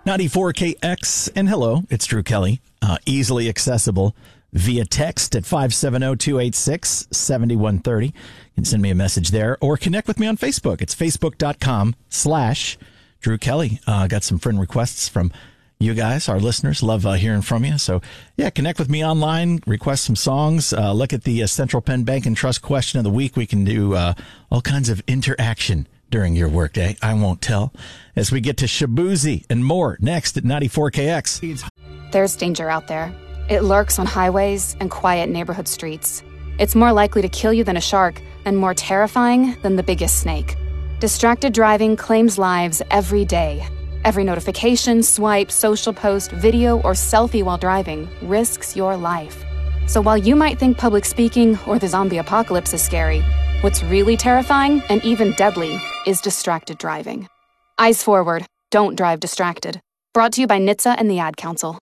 94KX, and hello, it's Drew Kelly. Easily accessible via text at 570-286-7130. You can send me a message there or connect with me on Facebook. It's facebook.com/Drew Kelly. Got some friend requests from you guys, our listeners. Love hearing from you. So, yeah, connect with me online, request some songs, look at the Central Penn Bank and Trust question of the week. We can do all kinds of interaction during your workday. I won't tell. As we get to Shabuzi and more next at 94KX. There's danger out there. It lurks on highways and quiet neighborhood streets. It's more likely to kill you than a shark and more terrifying than the biggest snake. Distracted driving claims lives every day. Every notification, swipe, social post, video, or selfie while driving risks your life. So while you might think public speaking or the zombie apocalypse is scary, what's really terrifying and even deadly is distracted driving. Eyes forward. Don't drive distracted. Brought to you by NHTSA and the Ad Council.